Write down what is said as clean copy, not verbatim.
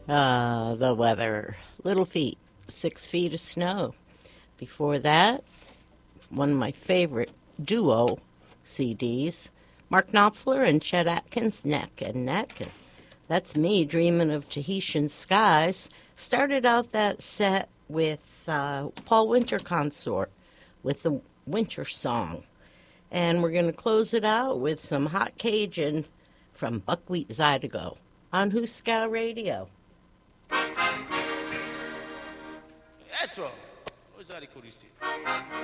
The weather, Little Feat, 6 feet of snow. Before that, one of my favorite duo CDs, Mark Knopfler and Chet Atkins, Neck and Neck. And that's me dreaming of Tahitian skies. Started out that set with Paul Winter Consort with the Winter Song. And we're going to close it out with some Hot Cajun from Buckwheat Zydeco on Huska Radio. That's all.